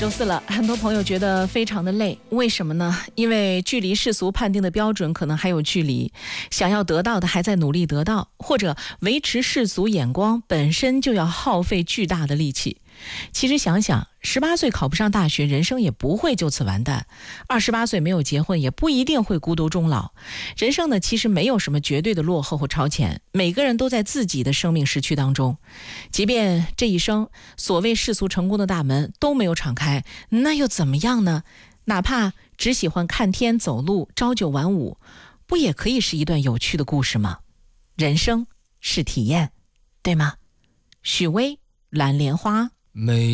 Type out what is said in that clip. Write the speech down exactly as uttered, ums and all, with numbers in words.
周四了，很多朋友觉得非常的累，为什么呢？因为距离世俗判定的标准可能还有距离，想要得到的还在努力得到，或者维持世俗眼光本身就要耗费巨大的力气。其实想想，十八岁考不上大学，人生也不会就此完蛋；二十八岁没有结婚，也不一定会孤独终老。人生呢，其实没有什么绝对的落后或超前，每个人都在自己的生命时区当中。即便这一生所谓世俗成功的大门都没有敞开，那又怎么样呢？哪怕只喜欢看天走路，朝九晚五，不也可以是一段有趣的故事吗？人生是体验，对吗？许巍，蓝莲花。 每